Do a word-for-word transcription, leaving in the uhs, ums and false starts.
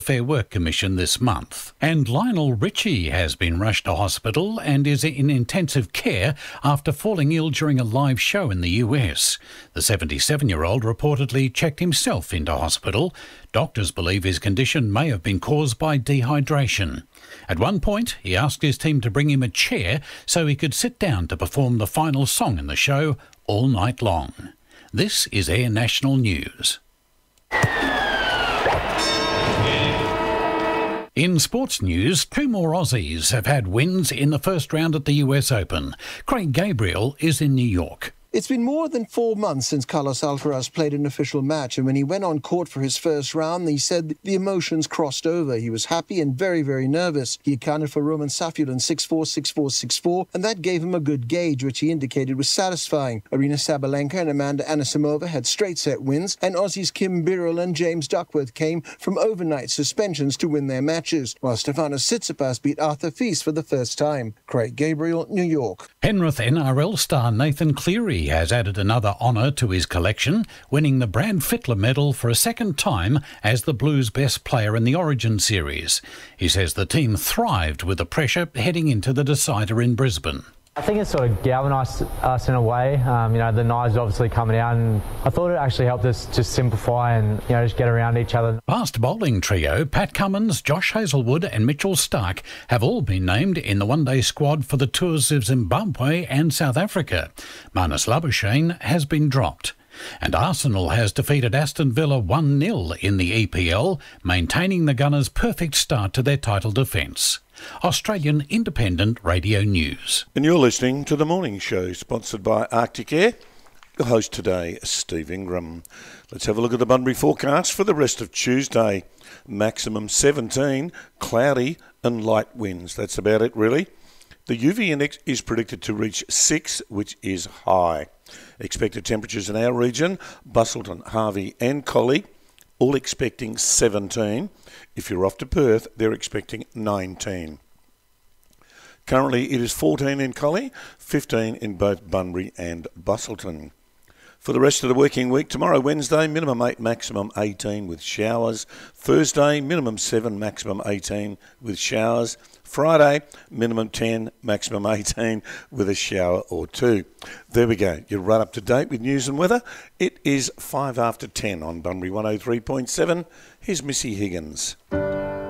Fair Work Commission this month. And Lionel Richie has been rushed to hospital and is in intensive care after falling ill during a live show in the U S. The seventy-seven-year-old reportedly checked himself into hospital. Doctors believe his condition may have been caused by dehydration. At one point, he asked his team to bring him a chair so he could sit down to perform the final song in the show all night long. This is Air National News. In sports news, two more Aussies have had wins in the first round at the U S Open. Craig Gabriel is in New York. It's been more than four months since Carlos Alcaraz played an official match, and when he went on court for his first round, he said the emotions crossed over. He was happy and very, very nervous. He accounted for Roman Saffield in six four, six four, six four, and that gave him a good gauge, which he indicated was satisfying. Aryna Sabalenka and Amanda Anisimova had straight-set wins, and Aussies Kim Birrell and James Duckworth came from overnight suspensions to win their matches, while Stefanos Tsitsipas beat Arthur Fils for the first time. Craig Gabriel, New York. Penrith N R L star Nathan Cleary has added another honour to his collection, winning the Brad Fittler Medal for a second time as the Blues' best player in the Origin series. He says the team thrived with the pressure heading into the decider in Brisbane. I think it sort of galvanised us in a way. Um, you know, the knives obviously coming out, and I thought it actually helped us just simplify and, you know, just get around each other. Past bowling trio Pat Cummins, Josh Hazlewood and Mitchell Starc have all been named in the one-day squad for the tours of Zimbabwe and South Africa. Marnus Labuschagne has been dropped. And Arsenal has defeated Aston Villa one nil in the E P L, maintaining the Gunners' perfect start to their title defence. Australian Independent Radio News. And you're listening to The Morning Show, sponsored by Arctic Air. The host today, Steve Ingram. Let's have a look at the Bunbury forecast for the rest of Tuesday. Maximum seventeen, cloudy and light winds. That's about it, really. The U V index is predicted to reach six, which is high. Expected temperatures in our region, Busselton, Harvey and Collie, all expecting seventeen. If you're off to Perth, they're expecting nineteen. Currently, it is fourteen in Collie, fifteen in both Bunbury and Busselton. For the rest of the working week, tomorrow, Wednesday, minimum eight, maximum eighteen with showers. Thursday, minimum seven, maximum eighteen with showers. Friday, minimum ten, maximum eighteen with a shower or two. There we go. You're right up to date with news and weather. It is five after ten on Bunbury one oh three point seven. Here's Missy Higgins.